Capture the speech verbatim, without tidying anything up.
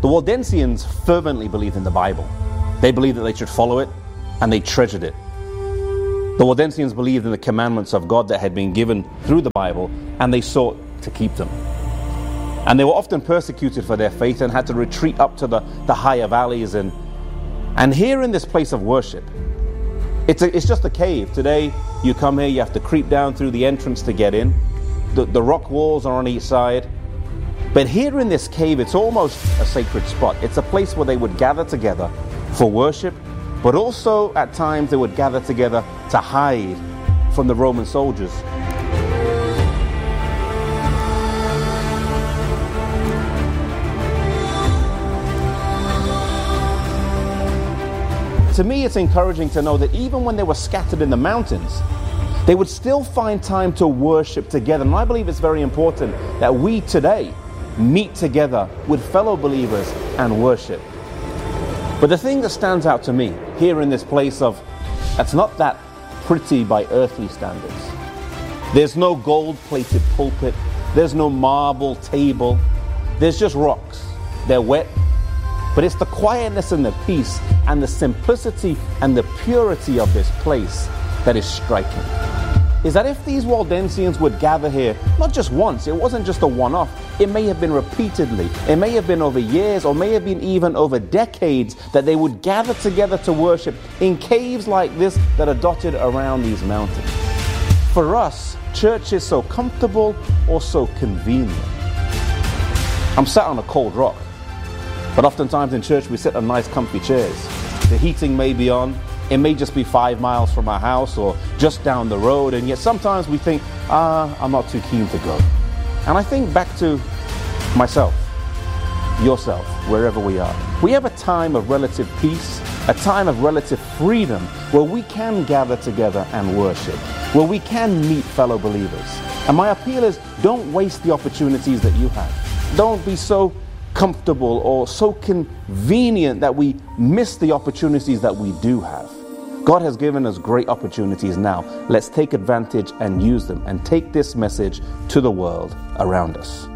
The Waldensians fervently believed in the Bible. They believed that they should follow it, and they treasured it. The Waldensians believed in the commandments of God that had been given through the Bible, and they sought to keep them. And they were often persecuted for their faith and had to retreat up to the, the higher valleys. And, and here in this place of worship, it's, a, it's just a cave. Today, you come here, you have to creep down through the entrance to get in. The, the rock walls are on each side. But here in this cave, it's almost a sacred spot. It's a place where they would gather together for worship, but also at times they would gather together to hide from the Roman soldiers. To me, it's encouraging to know that even when they were scattered in the mountains, they would still find time to worship together. And I believe it's very important that we today meet together with fellow believers and worship. But the thing that stands out to me here in this place of, that's not that pretty by earthly standards. There's no gold-plated pulpit. There's no marble table. There's just rocks. They're wet. But it's the quietness and the peace and the simplicity and the purity of this place that is striking. Is that if these Waldensians would gather here, not just once, it wasn't just a one-off, it may have been repeatedly, it may have been over years, or may have been even over decades, that they would gather together to worship in caves like this that are dotted around these mountains. For us, church is so comfortable or so convenient. I'm sat on a cold rock, but oftentimes in church we sit on nice comfy chairs. The heating may be on. It may just be five miles from our house or just down the road, and yet sometimes we think, ah, I'm not too keen to go. And I think back to myself, yourself, wherever we are. We have a time of relative peace, a time of relative freedom where we can gather together and worship, where we can meet fellow believers. And my appeal is, don't waste the opportunities that you have. Don't be so comfortable or so convenient that we miss the opportunities that we do have. God has given us great opportunities now. Let's take advantage and use them and take this message to the world around us.